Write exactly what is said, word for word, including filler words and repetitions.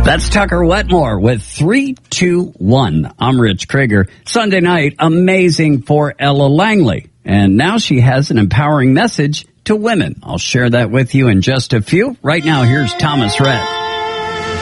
That's Tucker Wetmore with three two one. I'm Rich Krieger. Sunday night, amazing for Ella Langley. And now she has an empowering message to women. I'll share that with you in just a few. Right now, here's Thomas Rhett.